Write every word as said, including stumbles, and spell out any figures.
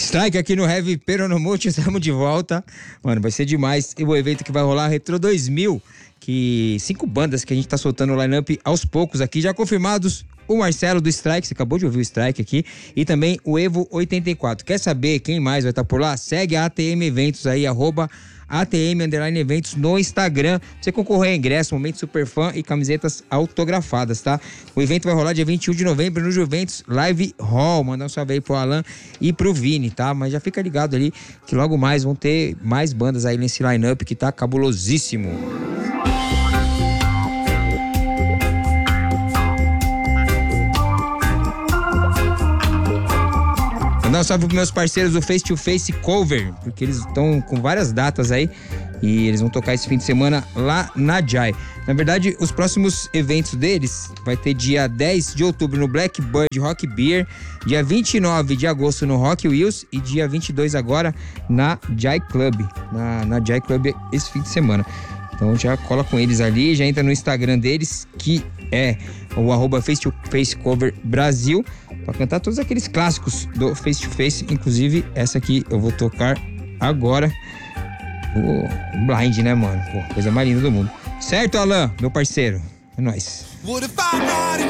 Strike aqui no Heavy Peronomútil, estamos de volta. Mano, vai ser demais. E o evento que vai rolar, Retro dois mil, que cinco bandas que a gente tá soltando o line-up aos poucos aqui, já confirmados. O Marcelo do Strike, você acabou de ouvir o Strike aqui, e também o Evo oitenta e quatro. Quer saber quem mais vai estar por lá? Segue a A T M Eventos aí, arroba A T M Underline Eventos no Instagram. Você concorrer a ingresso, momento super fã e camisetas autografadas, tá? O evento vai rolar dia vinte e um de novembro no Juventus Live Hall. Mandar um salve aí pro Alan e pro Vini, tá? Mas já fica ligado ali que logo mais vão ter mais bandas aí nesse line-up que tá cabulosíssimo. Mandar um salve pros meus parceiros do Face to Face Cover, porque eles estão com várias datas aí e eles vão tocar esse fim de semana lá na Jai. Na verdade, os próximos eventos deles vai ter dia dez de outubro no Blackbird Rock Beer, dia vinte e nove de agosto no Rock Wheels e dia vinte e dois agora na Jai Club, na, na Jai Club esse fim de semana. Então já cola com eles ali, já entra no Instagram deles, que é o arroba Face to Face Cover Brasil, pra cantar todos aqueles clássicos do Face to Face, inclusive essa aqui eu vou tocar agora, o Blind, né, mano? Pô, coisa mais linda do mundo. Certo, Alan, meu parceiro? É nóis.